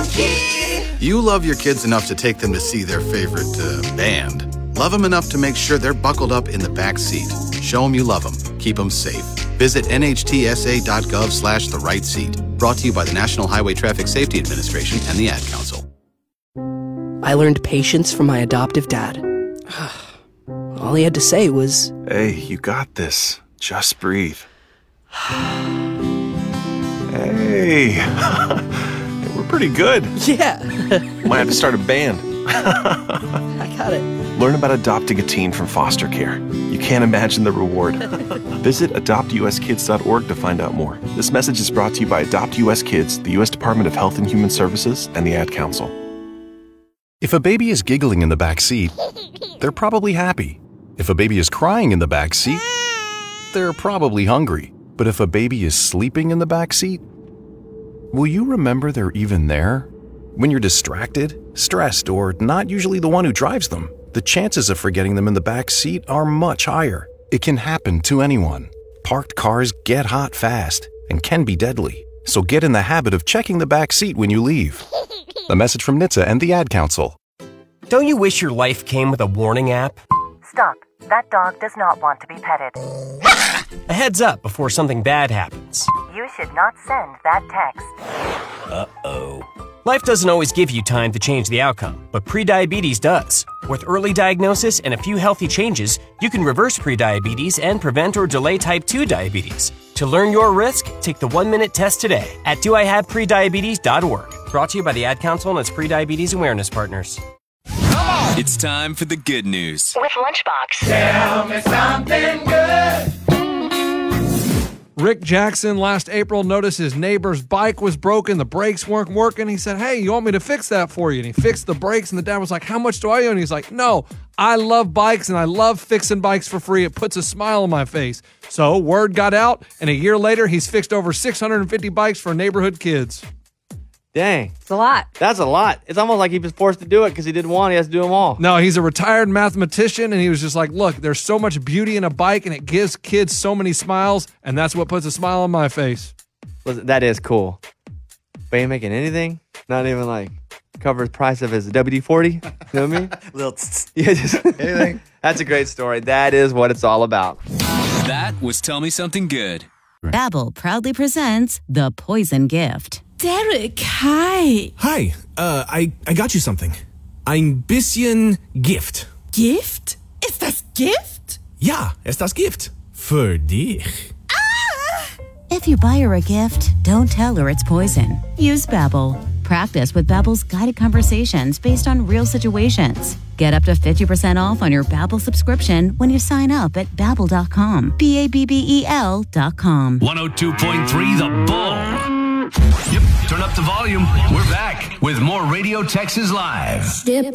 Key. You love your kids enough to take them to see their favorite band. Love them enough to make sure they're buckled up in the back seat. Show them you love them. Keep them safe. Visit nhtsa.gov/the right seat. Brought to you by the National Highway Traffic Safety Administration and the Ad Council. I learned patience from my adoptive dad. All he had to say was, "Hey, you got this. Just breathe." Hey, we're pretty good. yeah. Might have to start a band. I got it. Learn about adopting a teen from foster care. You can't imagine the reward. Visit adoptuskids.org to find out more. This message is brought to you by Adopt US Kids, the U.S. Department of Health and Human Services, and the Ad Council. If a baby is giggling in the back seat, they're probably happy. If a baby is crying in the back seat, they're probably hungry. But if a baby is sleeping in the back seat, will you remember they're even there? When you're distracted, stressed, or not usually the one who drives them, the chances of forgetting them in the back seat are much higher. It can happen to anyone. Parked cars get hot fast and can be deadly. So get in the habit of checking the back seat when you leave. A message from NHTSA and the Ad Council. Don't you wish your life came with a warning app? Stop. That dog does not want to be petted. A heads up before something bad happens. You should not send that text. Uh-oh. Life doesn't always give you time to change the outcome, but prediabetes does. With early diagnosis and a few healthy changes, you can reverse prediabetes and prevent or delay type 2 diabetes. To learn your risk, take the 1-minute test today at doihaveprediabetes.org. Brought to you by the Ad Council and its prediabetes awareness partners. It's time for the good news. With Lunchbox. Tell me something good. Rick Jackson last April noticed his neighbor's bike was broken. The brakes weren't working. He said, "Hey, you want me to fix that for you?" And he fixed the brakes, and the dad was like, "How much do I owe?" And he's like, "No, I love bikes, and I love fixing bikes for free. It puts a smile on my face." So word got out, and a year later, he's fixed over 650 bikes for neighborhood kids. Dang. It's a lot. That's a lot. It's almost like he was forced to do it because he didn't want it. He has to do them all. No, he's a retired mathematician, and he was just like, "Look, there's so much beauty in a bike, and it gives kids so many smiles, and that's what puts a smile on my face." Listen, that is cool. But he ain't making anything? Not even like cover the price of his WD-40? You know what I mean? Little yeah, just anything. That's a great story. That is what it's all about. That was Tell Me Something Good. Babbel proudly presents The Poison Gift. Derek, hi. Hi, I got you something. Ein bisschen Gift. Gift? Ist das Gift? Ja, ist das Gift. Für dich. If you buy her a gift, don't tell her it's poison. Use Babbel. Practice with Babbel's guided conversations based on real situations. Get up to 50% off on your Babbel subscription when you sign up at Babbel.com. Babbel.com. 102.3 The Bull. Yep, turn up the volume. We're back with more Radio Texas Live.